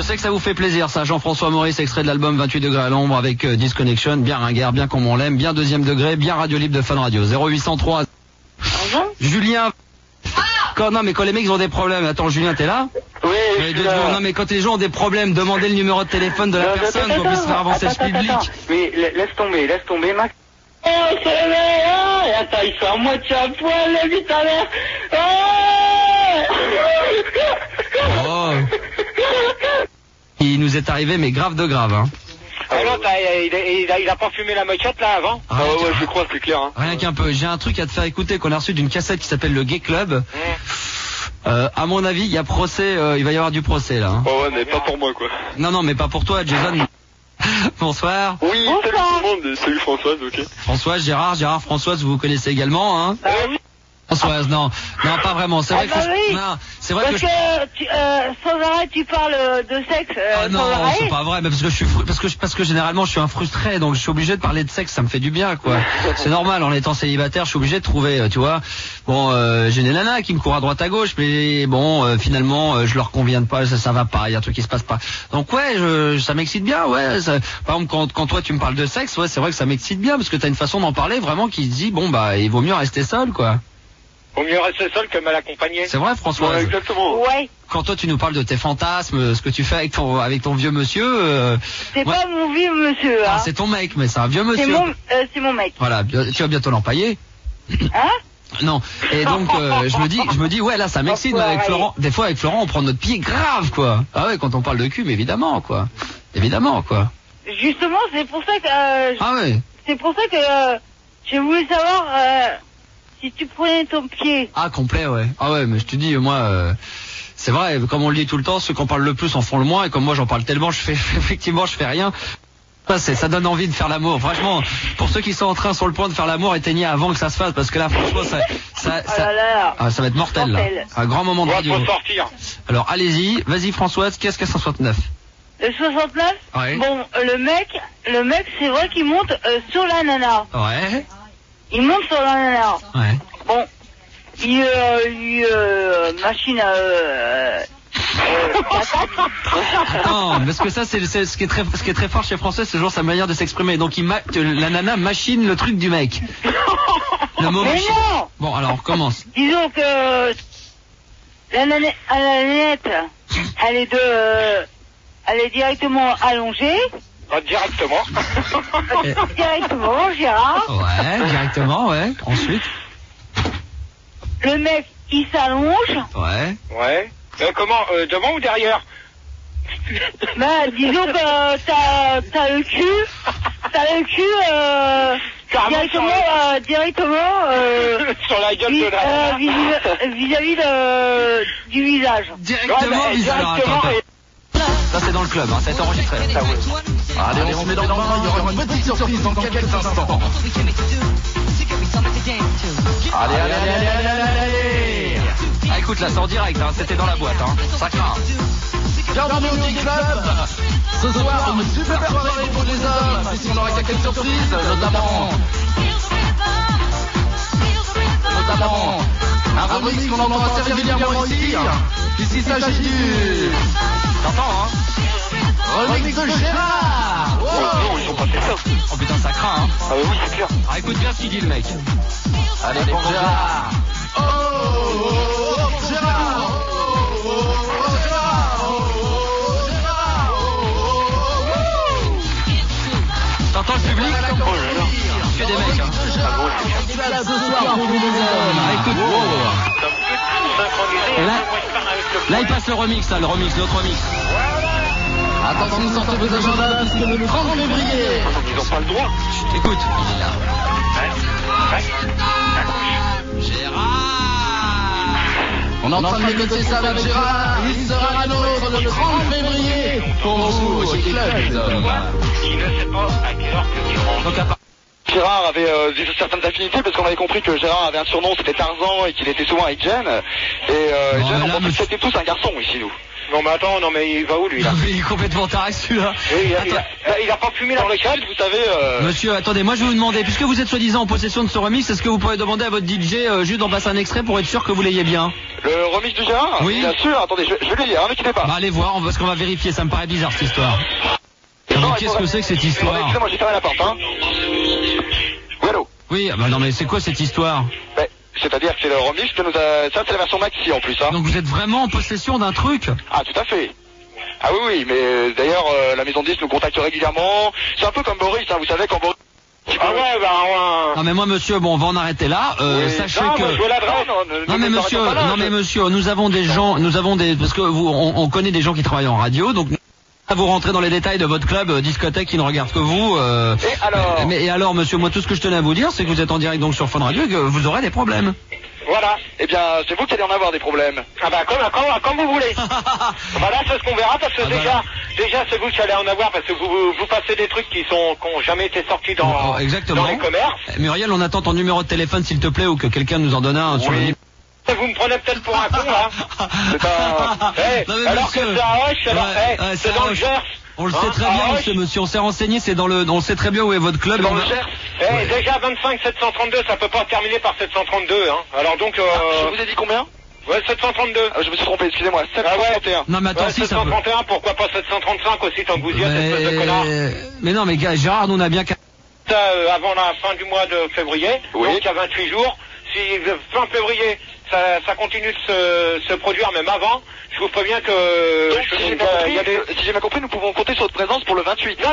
sais que ça vous fait plaisir, ça. Jean-François Maurice, extrait de l'album 28 degrés à l'ombre avec Disconnection, bien ringard, bien comme on l'aime, bien deuxième degré, bien radio libre de Fun Radio. 0803. Julien. Non, mais quand les mecs ils ont des problèmes, attends, Julien, t'es là? Oui, non, mais quand les gens ont des problèmes, demandez le numéro de téléphone de la personne pour puisse faire avancer le public. Mais laisse tomber, Max. Oh, c'est vrai, attends, il fait à moitié à poil, la vie ta mère. Oh. Il nous est arrivé, mais grave de grave, hein. Ah non, il a pas fumé la moquette là avant? Ah ouais, je crois, c'est clair. Hein. Rien qu'un peu. J'ai un truc à te faire écouter qu'on a reçu d'une cassette qui s'appelle le Gay Club. À mon avis, il y a procès, il va y avoir du procès là. Hein. Oh ouais, mais pas pour moi quoi. Non, mais pas pour toi, Jason. Bonsoir. Oui, salut tout le monde. Salut Françoise, ok. Françoise, Gérard, Françoise, vous connaissez également, hein? Oui. Françoise, non, pas vraiment. C'est vrai que oui. non, c'est vrai parce que sans arrêt tu parles de sexe. Non, sans arrêt. c'est pas vrai, mais parce que généralement je suis un frustré, donc je suis obligé de parler de sexe, ça me fait du bien, quoi. C'est normal, en étant célibataire, je suis obligé de trouver, tu vois. Bon, j'ai des nanas qui me courent à droite à gauche, mais bon, finalement, je leur conviens pas, ça va pas, il y a un truc qui se passe pas. Donc ouais, ça m'excite bien, ouais. Par exemple, quand toi tu me parles de sexe, ouais, c'est vrai que ça m'excite bien, parce que t'as une façon d'en parler vraiment qui se dit, bon bah, il vaut mieux rester seul, quoi. Vaut mieux rester seul que mal accompagné. C'est vrai, François. Ouais, exactement. Ouais. Quand toi tu nous parles de tes fantasmes, ce que tu fais avec ton vieux monsieur. C'est pas mon vieux monsieur. Hein. Ah, c'est ton mec, mais c'est un vieux monsieur. C'est mon mec. Voilà, tu vas bientôt l'empailler. Hein? Non. Et donc je me dis ouais là ça m'excite avec Florent. Des fois avec Florent on prend notre pied grave quoi. Ah ouais quand on parle de cul mais évidemment quoi. Justement c'est pour ça que. Ah ouais. C'est pour ça que j'ai voulu savoir. Si tu prenais ton pied. Ah, complet, ouais. Ah ouais, mais je te dis, moi, c'est vrai, comme on le dit tout le temps, ceux qui en parlent le plus en font le moins, et comme moi j'en parle tellement, je fais rien. Ça donne envie de faire l'amour. Franchement, pour ceux qui sont sur le point de faire l'amour, éteignez avant que ça se fasse, parce que là, franchement, ça va être mortel, là. Un grand moment de radio. Alors, allez-y, vas-y Françoise, qu'est-ce qu'à 169? Le 69? Ouais. Bon, le mec, c'est vrai qu'il monte sur la nana. Ouais. Il monte sur la nana. Ouais. Bon, il machine à... Attends, parce que ça c'est ce qui est très fort chez François, c'est toujours sa manière de s'exprimer. Donc la nana machine le truc du mec. Le mot machine. Non. Bon, alors on recommence. Disons que la nanette, elle est directement allongée. Directement. Directement, Gérard. Ouais, directement, ouais. Ensuite. Le mec, il s'allonge. Ouais. Ouais. Comment devant ou derrière? Bah, disons que t'as le cul directement sur la gueule de la vis-à-vis du visage. Directement vis-à-vis. Ça c'est dans le club, hein, ça a été enregistré. Allez, on se met dans le bain, il y aura une petite surprise dans quelques instants. Allez. Ah écoute là, c'est en direct, hein, c'était dans la boîte, hein. Ça craint. Bienvenue au Gay Club. Ce soir, une super soirée pour les hommes, puisqu'on aura quelques surprises, notamment un remix qu'on entend assez régulièrement ici, puisqu'il s'agit du... T'entends, hein? Remix de Gérard. Non, ils ont pas fait ça. Oh putain, ça craint, hein. Ah oui, c'est clair. Ah écoute bien ce qu'il dit le mec. Allez pour Gérard. Oh, Gérard. T'entends le public? Que des mecs, hein. Écoute, là il passe le remix, là, l'autre remix. Attention, sortez vos agendas, parce que le 30 février. Ils n'ont pas le droit. Écoute. On est en train de négocier ça avec Gérard. Il sera la nôtre le 30 février pour vous au Gay Club, les hommes. Il ne sait pas à quelle heure que tu rentres. Donc Gérard avait certaines affinités parce qu'on avait compris que Gérard avait un surnom, c'était Tarzan et qu'il était souvent avec Jen. Et Jen, on pensait que c'était tous un garçon ici, nous. Non mais attends, non mais il va où lui là? Il est complètement taré celui-là. Oui, il a pas fumé dans le cadre, vous savez. Monsieur, attendez, moi je vais vous demander, puisque vous êtes soi-disant en possession de ce remix, est-ce que vous pourriez demander à votre DJ juste d'en passer un extrait pour être sûr que vous l'ayez bien? Le remix du Gérard? Oui. Bien sûr, attendez, je vais lui dire, ne quittez pas. Bah allez voir, parce qu'on va vérifier, ça me paraît bizarre cette histoire. Alors, qu'est-ce que c'est que cette histoire? Excusez-moi, j'ai fermé la porte, hein. Oui, allô? Oui, bah non mais c'est quoi cette histoire? C'est-à-dire que c'est le remix que nous a... Ça, c'est la version maxi en plus, hein. Donc vous êtes vraiment en possession d'un truc? Ah, tout à fait. Ah oui, mais d'ailleurs, la maison de disques nous contacte régulièrement. C'est un peu comme Boris, hein, vous savez, quand Boris... Ah ouais, bah ouais. Non mais moi monsieur, bon on va en arrêter là. Oui. Sachez Non, que... moi, je veux l'adresse. Non mais monsieur, nous avons des gens, parce que on connaît des gens qui travaillent en radio, donc vous rentrez dans les détails de votre club discothèque qui ne regarde que vous. Et alors Et alors monsieur, moi tout ce que je tenais à vous dire, c'est que vous êtes en direct donc sur Fun Radio et que vous aurez des problèmes. Voilà. Eh bien, c'est vous qui allez en avoir des problèmes. Ah bah comme vous voulez. Voilà, c'est ce qu'on verra parce que déjà c'est vous qui allez en avoir parce que vous passez des trucs qui ont jamais été sortis dans les commerces. Muriel, on attend ton numéro de téléphone s'il te plaît ou que quelqu'un nous en donne un sur oui. Vous me prenez peut-être pour un con là. C'est un... non, alors monsieur, que c'est à Hoche, alors c'est dans le Gers. On le sait très bien, monsieur, on s'est renseigné, on sait très bien où est votre club. Dans le Gers. Déjà 25 732, ça peut pas terminer par 732, hein. Alors donc je vous ai dit combien? Ouais, 732. Je me suis trompé, excusez-moi, 731. Non mais attends, ouais, si 731, ça pourquoi pas 735 aussi, tant que vous y êtes, espèce de connard. Mais non mais gars, Gérard, nous on a bien avant la fin du mois de février, oui. Donc il y a 28 jours. Si fin février, ça continue de se produire même avant, je vous préviens que... Donc, si j'ai bien compris, nous pouvons compter sur votre présence pour le 28. Non,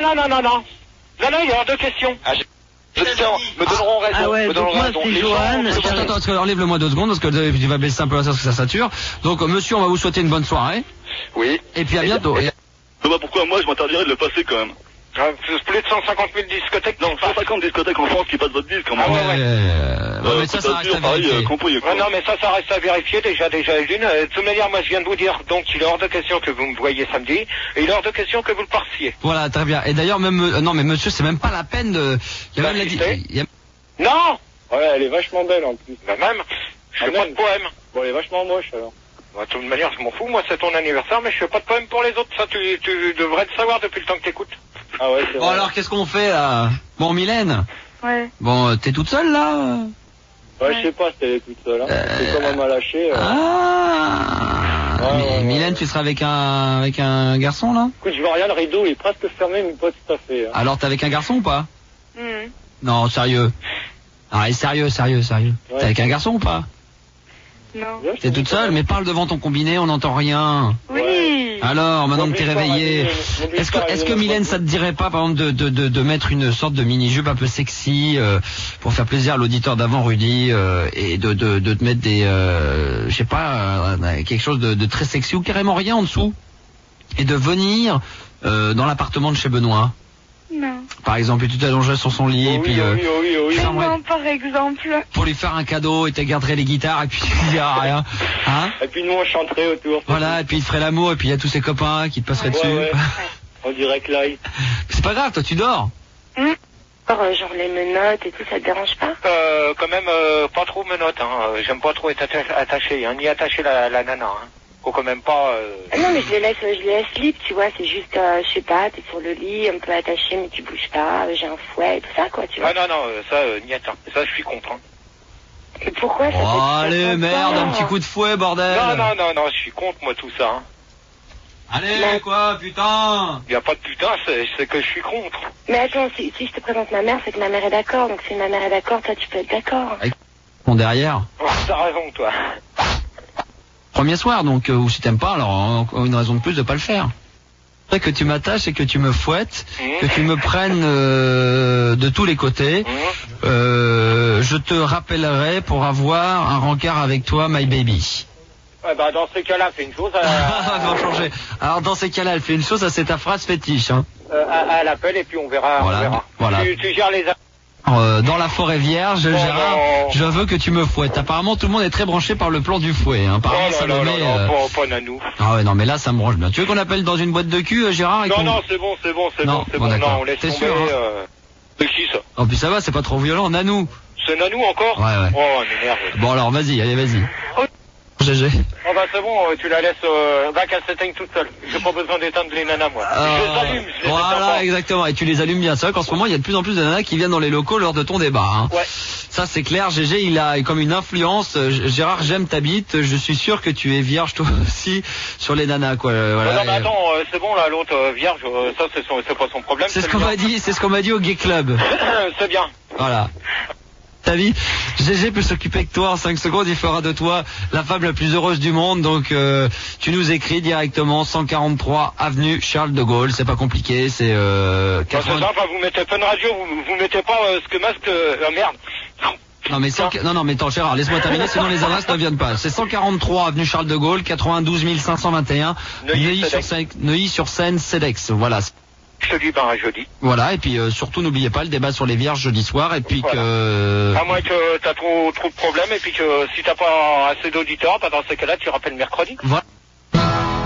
il y a deux questions. Les auditeurs me donneront raison. Ah ouais, donc moi c'est Johan. Attends, enlève-le-moi 2 secondes parce que tu vas baisser un peu la parce que ça sature. Donc monsieur, on va vous souhaiter une bonne soirée. Oui. Et puis à bientôt. Pourquoi moi je m'interdirais de le passer quand même? Plus de 150 000 discothèques. Non, 150 discothèques en France qui passent votre disque quand même. Mais ça reste à vérifier. Non mais ça reste à vérifier déjà d'une. De toute manière, moi je viens de vous dire, donc il est hors de question que vous me voyez samedi, et il est hors de question que vous le passiez. Voilà, très bien. Et d'ailleurs même, non mais monsieur, c'est même pas la peine de... Il y a même Non. Ouais, elle est vachement belle en plus. Bah même, je fais pas de poème. Bon, elle est vachement moche alors. De toute manière, je m'en fous, moi c'est ton anniversaire, mais je fais pas de poème pour les autres, ça tu devrais le savoir depuis le temps que t'écoutes. Ah ouais, c'est bon vrai. alors qu'est-ce qu'on fait là? Bon Mylène. Ouais. Bon, t'es toute seule là? Ouais, je sais pas si elle est toute seule. Hein. C'est comme elle m'a lâché. Ouais, Mylène, tu seras avec un garçon là? Écoute, je vois rien, le rideau il est presque fermé, mais pas tout à fait. Hein. Alors t'es avec un garçon ou pas? Non, sérieux. Ah, sérieux. Ouais. T'es avec un garçon ou pas? Non. T'es toute seule, mais parle devant ton combiné, on n'entend rien. Oui. Alors, maintenant que t'es réveillée, est-ce que Mylène, ça te dirait pas, par exemple, de mettre une sorte de mini-jupe un peu sexy, pour faire plaisir à l'auditeur d'avant, Rudy, et de te mettre des, je sais pas, quelque chose de très sexy ou carrément rien en dessous, et de venir dans l'appartement de chez Benoît. Non. Par exemple, et tu t'allongerais sur son lit, et puis Oui, non, par exemple. pour lui faire un cadeau, et tu garderais les guitares, et puis tu diras rien. Hein? Et puis nous on chanterait autour. Voilà, et puis il te ferait l'amour, et puis il y a tous ses copains qui te passeraient dessus. Ouais. En direct live. C'est pas grave, toi tu dors. Genre les menottes et tout, ça te dérange pas? Quand même, pas trop menottes, hein. J'aime pas trop être attaché, hein, ni attacher la nana, hein. Faut quand même pas... Non mais je les laisse libre, tu vois, c'est juste, je sais pas, t'es sur le lit, un peu attaché mais tu bouges pas, j'ai un fouet et tout ça quoi, tu vois. Ah non, ça, niet, hein. Ça je suis contre, hein. Et pourquoi ça Oh allez, merde, un petit coup de fouet, bordel. Non, je suis contre moi tout ça, hein. Allez, quoi, putain. Y a pas de putain, c'est que je suis contre. Mais attends, si je te présente ma mère, c'est que ma mère est d'accord, donc si ma mère est d'accord, toi tu peux être d'accord. Bon, derrière. Oh, t'as raison, toi. Premier soir, donc, ou si t'aimes pas, alors encore une raison de plus de pas le faire. C'est que tu m'attaches et que tu me fouettes, que tu me prennes de tous les côtés. Je te rappellerai pour avoir un rencard avec toi, my baby. Ouais, bah dans ces cas-là, fais une chose. On va changer. Alors dans ces cas-là, elle fait une chose, ça c'est ta phrase fétiche. Hein. À l'appel et puis on verra. Voilà. Tu gères les... Dans la forêt vierge, Gérard, je veux que tu me fouettes. Apparemment, tout le monde est très branché par le plan du fouet. Hein. Apparemment, ça me met... pas nanou. Ah ouais, non, mais là, ça me branche bien. Tu veux qu'on appelle dans une boîte de cul, Gérard et Non, c'est bon. Non, Non, on laisse T'es tomber. sûr, hein C'est qui ça? Oh, puis ça va, c'est pas trop violent, Nanou. C'est nanou encore? Ouais. Oh, m'énerve. Bon, alors, vas-y. GG. Oh bah c'est bon, tu la laisses qu'elle s'éteigne toute seule. J'ai pas besoin d'éteindre les nanas moi. Je les allume, je les voilà, exactement. Et tu les allumes bien. C'est vrai qu'en ce moment il y a de plus en plus de nanas qui viennent dans les locaux lors de ton débat. Hein. Ouais. Ça c'est clair. GG il a comme une influence. Gérard, j'aime ta bite. Je suis sûr que tu es vierge toi aussi sur les nanas quoi. Voilà. Non mais attends, c'est bon là l'autre vierge, ça c'est pas son problème. C'est ce qu'on m'a dit. C'est ce qu'on m'a dit au Gay Club. C'est bien. Voilà. Ta vie, GG peut s'occuper de toi en 5 secondes, il fera de toi la femme la plus heureuse du monde, donc tu nous écris directement 143 avenue Charles de Gaulle, c'est pas compliqué, c'est 80... vous mettez Fun Radio, vous mettez pas ce que masque merde. Non mais attends Gérard, laisse-moi terminer, sinon les adresses ne viennent pas. C'est 143 avenue Charles de Gaulle, 92 521, Neuilly-sur-Seine, CEDEX, voilà. Jeudi, ben jeudi. Voilà, et puis surtout n'oubliez pas le débat sur les vierges jeudi soir, et puis voilà. À moins que t'as trop de problèmes, et puis que si t'as pas assez d'auditeurs, bah dans ces cas-là tu rappelles mercredi. Voilà.